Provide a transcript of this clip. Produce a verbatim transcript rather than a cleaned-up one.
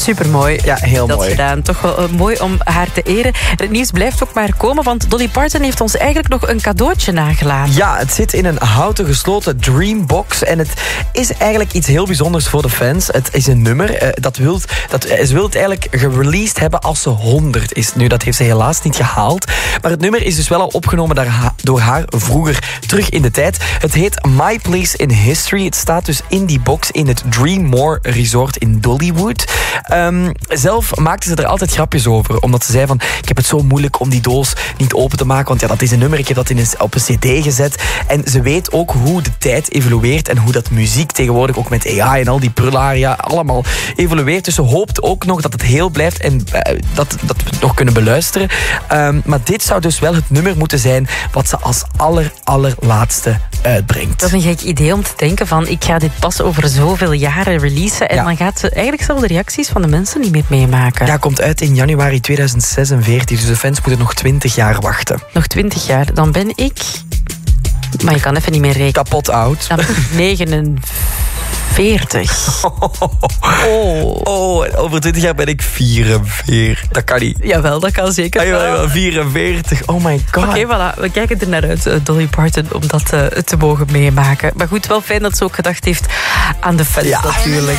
Supermooi. Ja, heel dat mooi. gedaan. Toch wel uh, mooi om haar te eren. Het nieuws blijft ook maar komen, want Dolly Parton heeft ons eigenlijk nog een cadeautje nagelaten. Ja, het zit in een houten gesloten Dreambox. En het is eigenlijk iets heel bijzonders voor de fans. Het is een nummer. Uh, dat wil, dat, uh, ze wil het eigenlijk gereleased hebben als ze honderd is. Nu, dat heeft ze helaas niet gehaald. Maar het nummer is dus wel al opgenomen door haar, door haar vroeger terug in de tijd. Het heet My Place in History. Het staat dus in die box in het Dreammore Resort in Dollywood. Um, zelf maakte ze er altijd grapjes over. Omdat ze zei van, ik heb het zo moeilijk om die doos niet open te maken. Want ja, dat is een nummer. Ik heb dat in een, op een cd gezet. En ze weet ook hoe de tijd evolueert. En hoe dat muziek tegenwoordig ook met A I en al die prularia allemaal evolueert. Dus ze hoopt ook nog dat het heel blijft. En uh, dat, dat we het nog kunnen beluisteren. Um, maar dit zou dus wel het nummer moeten zijn wat ze als aller, allerlaatste uitbrengt. Dat is een gek idee om te denken van, ik ga dit pas over zoveel jaren releasen. En ja. dan gaat ze eigenlijk zelfs de reacties van de mensen niet meer meemaken. Ja, komt uit in januari tweeduizend zesenveertig. Dus de fans moeten nog twintig jaar wachten. Nog twintig jaar. Dan ben ik... Maar je kan even niet meer rekenen. Kapot oud. Dan ben ik negenenveertig. Oh. oh, over twintig jaar ben ik vierenveertig. Dat kan niet. Jawel, dat kan zeker. Ah, jawel, vierenveertig. Oh my god. Oké, okay, voilà. We kijken er naar uit, Dolly Parton, om dat uh, te mogen meemaken. Maar goed, wel fijn dat ze ook gedacht heeft aan de fans ja. natuurlijk.